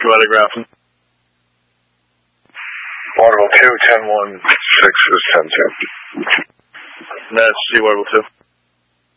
Autograph. Waterville 2, 10-1, 6 is 10-2. That's C Waterville 2.